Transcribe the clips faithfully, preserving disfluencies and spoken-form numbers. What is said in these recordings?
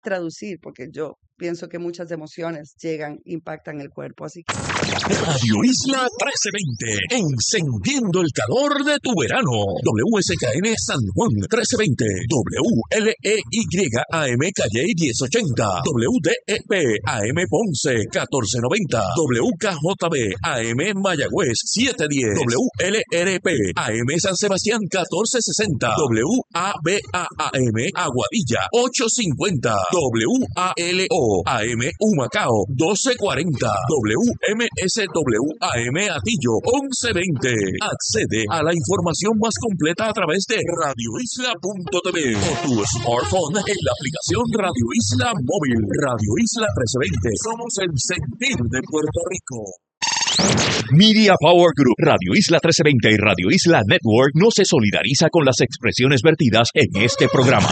traducir, porque yo pienso que muchas emociones llegan, impactan el cuerpo, así que... Radio Isla trece veinte, encendiendo el calor de tu verano. W S K N San Juan trece veinte, W L E Y A M Calle diez ochenta, W D E P A M Ponce catorce noventa, W K J B A M Mayagüez setecientos diez, W L R P A M San Sebastián catorce sesenta, W A B A A M Aguadilla ochocientos cincuenta, W A L O A M Humacao doce cuarenta, W M S W A M Atillo once veinte. Accede a la información más completa a través de radio isla punto t v o tu smartphone en la aplicación Radio Isla Móvil. Radio Isla trece veinte. Somos el sentir de Puerto Rico. Media Power Group, Radio Isla trece veinte y Radio Isla Network no se solidariza con las expresiones vertidas en este programa.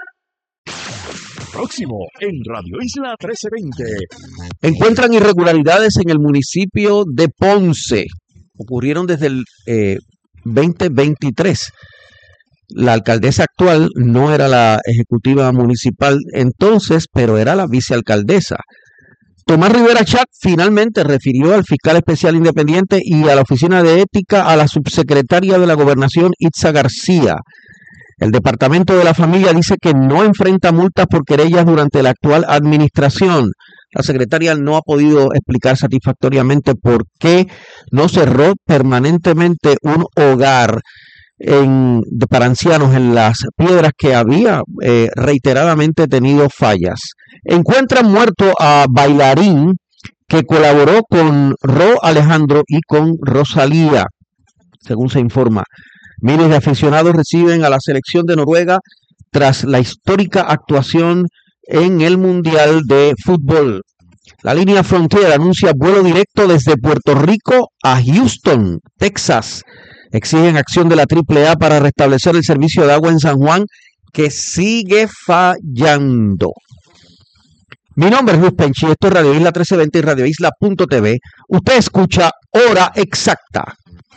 Próximo en Radio Isla trece veinte. Encuentran irregularidades en el municipio de Ponce. Ocurrieron desde el eh, veinte veintitrés. La alcaldesa actual no era la ejecutiva municipal entonces, pero era la vicealcaldesa. Tomás Rivera Chat finalmente refirió al fiscal especial independiente y a la oficina de ética a la subsecretaria de la Gobernación, Itza García. El Departamento de la Familia dice que no enfrenta multas por querellas durante la actual administración. La secretaria no ha podido explicar satisfactoriamente por qué no cerró permanentemente un hogar en, para ancianos en Las Piedras que había eh, reiteradamente tenido fallas. Encuentran muerto a bailarín que colaboró con Ro Alejandro y con Rosalía, según se informa. Miles de aficionados reciben a la selección de Noruega tras la histórica actuación en el Mundial de Fútbol. La línea Frontier anuncia vuelo directo desde Puerto Rico a Houston, Texas. Exigen acción de la triple A para restablecer el servicio de agua en San Juan, que sigue fallando. Mi nombre es Luis Penchi, esto es Radio Isla trece veinte y radio isla punto t v. Usted escucha Hora Exacta.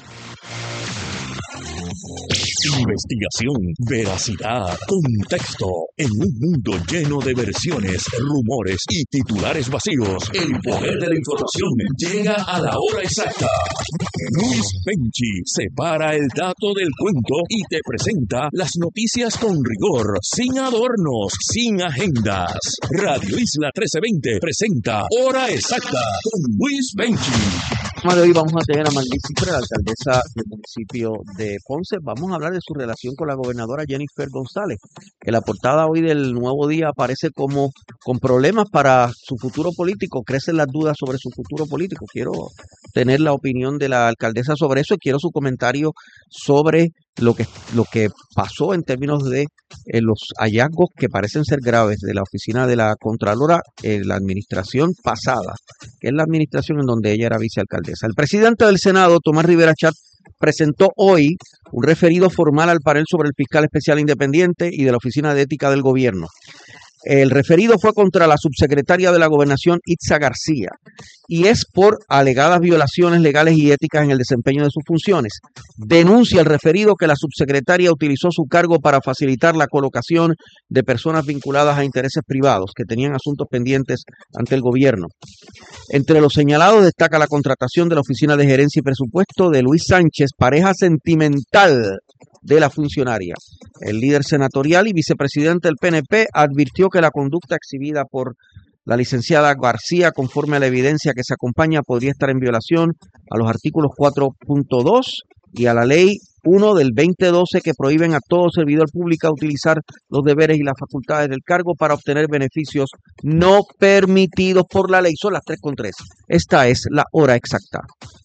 Investigación, veracidad, contexto. En un mundo lleno de versiones, rumores y titulares vacíos, el poder de la información llega a la hora exacta. Luis Penchi separa el dato del cuento y te presenta las noticias con rigor, sin adornos, sin agendas. Radio Isla trece veinte presenta Hora Exacta con Luis Penchi. De hoy vamos a tener a Marlene Cifre, la alcaldesa del municipio de Ponce. Vamos a hablar de su relación con la gobernadora Jennifer González, que la portada hoy del Nuevo Día aparece como con problemas para su futuro político. Crecen las dudas sobre su futuro político. Quiero tener la opinión de la alcaldesa sobre eso y quiero su comentario sobre lo que, lo que pasó en términos de eh, los hallazgos que parecen ser graves de la oficina de la Contralora en la administración pasada, que es la administración en donde ella era vicealcaldesa. El presidente del Senado, Tomás Rivera Chat, presentó hoy un referido formal al panel sobre el fiscal especial independiente y de la Oficina de Ética del Gobierno. El referido fue contra la subsecretaria de la Gobernación, Itza García, y es por alegadas violaciones legales y éticas en el desempeño de sus funciones. Denuncia el referido que la subsecretaria utilizó su cargo para facilitar la colocación de personas vinculadas a intereses privados que tenían asuntos pendientes ante el gobierno. Entre los señalados destaca la contratación de la Oficina de Gerencia y Presupuesto de Luis Sánchez, pareja sentimental de la funcionaria. El líder senatorial y vicepresidente del P N P advirtió que la conducta exhibida por la licenciada García, conforme a la evidencia que se acompaña, podría estar en violación a los artículos cuatro punto dos y a la ley uno del veinte doce que prohíben a todo servidor público utilizar los deberes y las facultades del cargo para obtener beneficios no permitidos por la ley. Son las tres con tres. Esta es la hora exacta.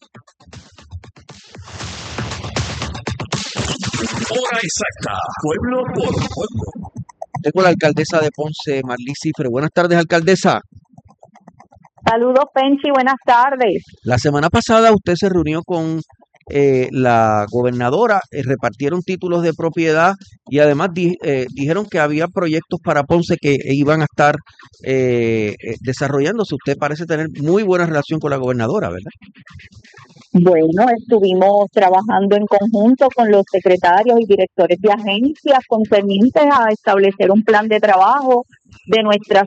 Hora exacta, pueblo por pueblo. Tengo la alcaldesa de Ponce, Marlene Cifre. Buenas tardes, alcaldesa. Saludos, Penchi, buenas tardes. La semana pasada usted se reunió con eh, la gobernadora, eh, repartieron títulos de propiedad y además di, eh, dijeron que había proyectos para Ponce que iban a estar eh, eh, desarrollándose. Usted parece tener muy buena relación con la gobernadora, ¿verdad? Bueno, estuvimos trabajando en conjunto con los secretarios y directores de agencias concernientes a establecer un plan de trabajo de nuestras